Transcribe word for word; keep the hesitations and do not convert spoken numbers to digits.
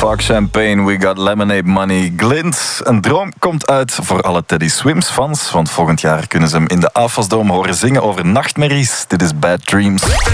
Fuck champagne, we got lemonade money. Glint, een droom komt uit voor alle Teddy Swims fans. Want volgend jaar kunnen ze hem in de AFAS Dome horen zingen over nachtmerries. Dit is Bad Dreams.